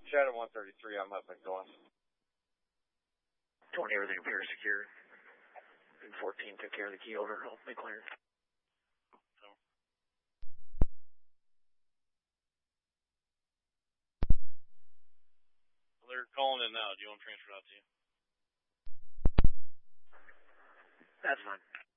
Shadow 133, I'm up and going. 20, everything appears secure. And 14 took care of the key over. I'll be clear. So. They're calling in now. Do you want to transfer it out to you? That's fine.